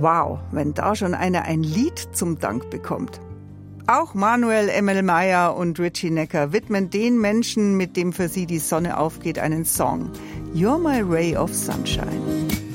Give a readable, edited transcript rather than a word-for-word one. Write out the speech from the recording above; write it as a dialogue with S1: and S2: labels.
S1: Wow, wenn da schon einer ein Lied zum Dank bekommt. Auch Manuel Emmelmeier und Richie Necker widmen den Menschen, mit dem für sie die Sonne aufgeht, einen Song. You're my ray of sunshine.